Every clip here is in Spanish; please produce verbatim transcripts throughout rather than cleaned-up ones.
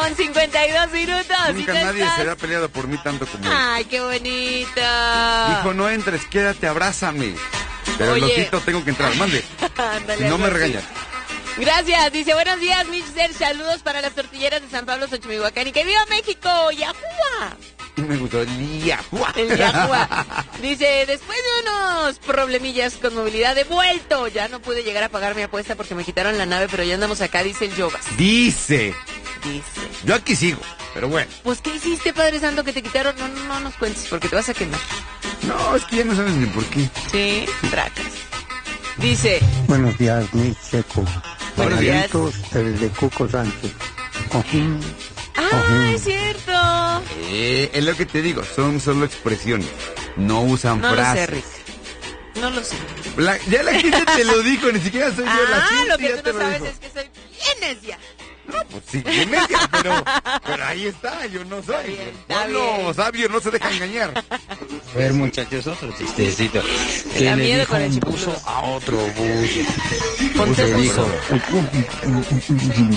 con cincuenta y dos minutos. Nunca nadie estás? se había peleado por mí tanto como él. Ay, qué bonito. Dijo, no entres, quédate, abrázame. Pero Oye. loquito, tengo que entrar, mande. Ándale, si no me así. regañas. Gracias, dice, buenos días, Mister, saludos para las tortilleras de San Pablo, Xochimilhuacán, y que viva México, ¡Yahua! Me gustó el Yahua. El Yahua. Dice, después de unos problemillas con movilidad, he vuelto. Ya no pude llegar a pagar mi apuesta porque me quitaron la nave, pero ya andamos acá, dice el Yobas. Dice. Dice. Yo aquí sigo, pero bueno. Pues, ¿qué hiciste, Padre Santo, que te quitaron? No, no, no nos cuentes, porque te vas a quemar. No, es que ya no sabes ni por qué. Sí, tracas. Dice. Buenos días, mi Checo. Buenos días. Desde Cuco Sánchez. Ojín. Ah, Ojín. es cierto. Eh, es lo que te digo, son solo expresiones. No usan No frases. lo sé, Rick. No lo sé. La, ya la gente te lo dijo, ni siquiera soy yo la Ah, gente. lo que ya tú te no lo sabes dijo. es que soy bien necia. No, pues sí, bien necia, pero, pero ahí está, yo no soy. bien, El está pueblo bien. sabio no se deja engañar. A ver, muchachos, otro chistecito. da Que le miedo dijo con el un chipudo. buzo a otro buzo. Ponte Le buzo. dijo,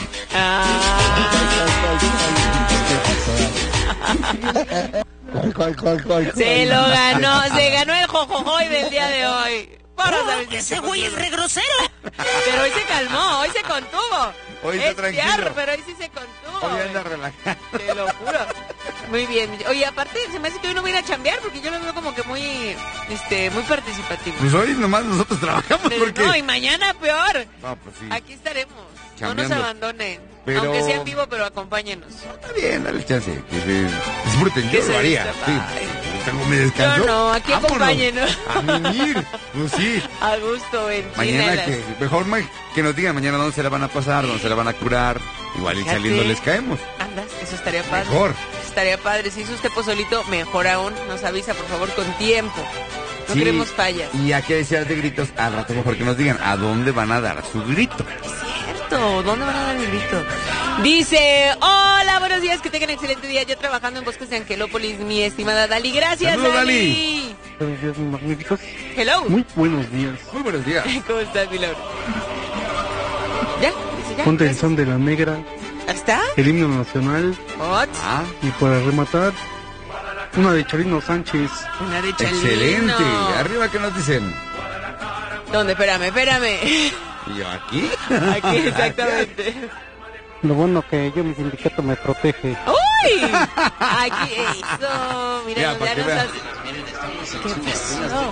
¿Cuál, cuál, cuál, cuál? Se lo ganó, se ganó el jojojoy del día de hoy. Para saber si Ese güey es re grosero. Pero hoy se calmó, hoy se contuvo. Hoy está es tranquilo. fierro, pero hoy sí se contuvo. Hoy anda relajado. Te lo juro. Muy bien. Oye, aparte se me hace que hoy no voy a ir a chambear porque yo lo veo como que muy, este, muy participativo. Pues hoy nomás nosotros trabajamos porque... No, y mañana peor. No, pues sí. Aquí estaremos. Chambeando. No nos abandonen. Pero- Aunque sea en vivo, pero acompáñenos. Está bien, dale chance. Que se disfruten, Que yo se lo haría. disfruten. Sí. Ay. Tengo mi descanso. Yo no, aquí Vámonos. acompáñenos. A mimir. Pues sí. A gusto, en Mañana chinelas. que, mejor ma- que nos digan mañana dónde se la van a pasar, dónde se la van a curar. Igual y Fíjate. saliendo les caemos. Andas, eso estaría padre. Mejor. Estaría padre. Si hizo usted pozolito, mejor aún. Nos avisa, por favor, con tiempo. No Sí. queremos fallas. Y a qué decías de gritos, al rato mejor que nos digan a dónde van a dar su grito. Cierto, ¿dónde van a dar el grito? Dice, hola, buenos días, que tengan excelente día. Yo trabajando en Bosques de Angelópolis, mi estimada Dali. Gracias, Saludos, Dali. Buenos días, mis magníficos. Hello. Muy buenos días. Muy buenos días. ¿Cómo estás, mi Laura? ¿Ya? ¿Dice ya? Ponte el son de la negra, ¿Está? el himno nacional What? Ah, y para rematar, una de Charino Sánchez. Una de Chalino. excelente. Arriba, ¿qué nos dicen? ¿Dónde? Espérame, espérame. Y yo, ¿aquí? Aquí, exactamente. Lo bueno que yo, mi sindicato, me protege. ¡Uy! Aquí, eso. Mira, Ya, ya, para que nos vean. hace... ¿Qué pasó?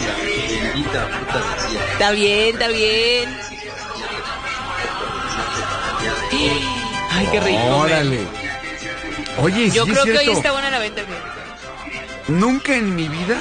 Está bien, está bien. Ay, qué rico. Órale. Oye, Yo sí creo es que hoy cierto. está buena la venta. fíjate. Nunca en mi vida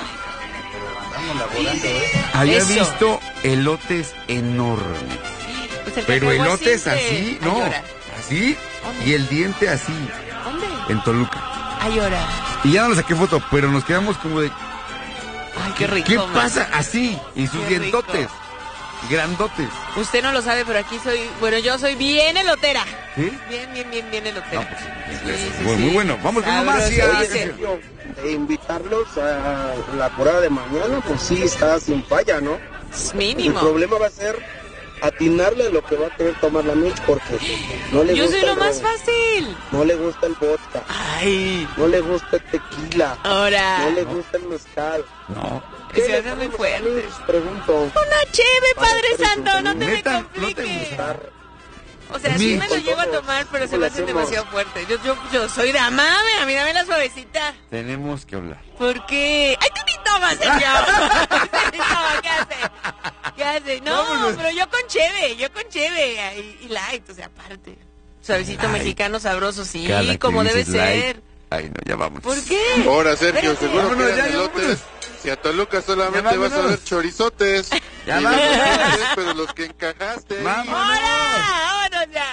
había Eso. visto elotes enormes. Pues el Pero cacao elotes así, así, de- no. Ay, ahora. Así. ¿Dónde? Y el diente así. ¿Dónde? En Toluca. Ay, ahora. Y ya no le saqué foto, pero nos quedamos como de... Ay, qué rico. ¿Qué man. pasa? Así. Y sus Qué rico. dientotes. Grandotes. Usted no lo sabe, pero aquí soy... Bueno, yo soy bien elotera. ¿Sí? Bien, bien, bien, bien elotera. No, pues, Sí, sí, muy, sí. muy bueno. Vamos con uno más. Sabroso, ya. dice. E invitarlos a la prueba de mañana, pues sí está sin falla, ¿no? Es El mínimo. problema va a ser atinarle lo que va a querer tomar la Mitch porque no le Yo gusta soy lo el más ron, fácil. no le gusta el vodka, Ay, no le gusta el tequila, ahora. no le gusta el mezcal. No. ¿Qué Se le hace muy ponemos a fuerte. Mitch? Pregunto. Una cheve, Padre Para Santo, no te me Neta, ¿no te compliques. Estar O sea, Mi- sí me lo llevo a tomar, pero se me hace demasiado fuerte. Yo, yo, yo soy dama, a mí dame la suavecita. Tenemos que hablar. ¿Por qué? ¡Ay, tú ni tomas, señor! Usted ni toma, ¿qué hace? ¿Qué hace? No, Vámonos. pero yo con cheve, yo con cheve y, y light, o sea, aparte. Suavecito Light. mexicano sabroso, sí, Cada que como debe dices light. ser. Ay, no, ya vamos. ¿Por qué? Ahora, Sergio, Espérate. seguro Vámonos, que eran ya, ya, elotes. vámonos. Si a Toluca solamente Ya, vas a vámonos. ver chorizotes. Ya, Y los vámonos. elotes, pero los que encajaste. ahí. Vámonos. ¡Ahora! ¡Vámonos ya!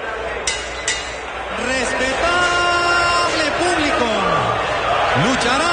Respetable público, luchará